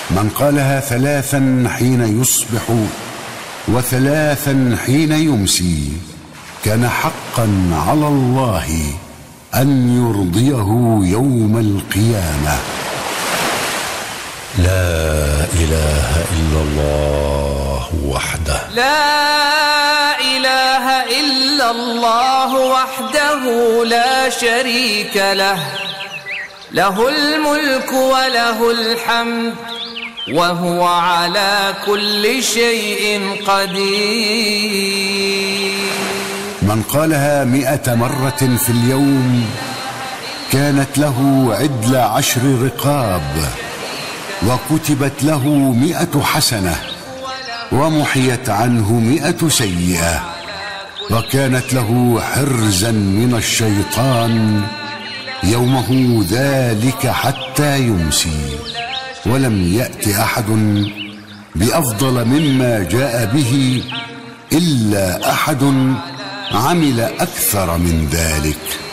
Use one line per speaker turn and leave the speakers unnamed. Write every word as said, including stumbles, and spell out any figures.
من قالها ثلاثا حين يصبح وثلاثا حين يمسي كان حقا على الله أن يرضيه يوم القيامة.
لا إله إلا الله وحده،
لا إله إلا الله وحده لا شريك له، له الملك وله الحمد وهو على كل شيء قدير.
من قالها مئة مرة في اليوم كانت له عدل عشر رقاب، وكتبت له مئة حسنة ومحيت عنه مئة سيئة، وكانت له حرزا من الشيطان يومه ذلك حتى يمسي. ولم يأت أحد بأفضل مما جاء به إلا أحد عمل أكثر من ذلك.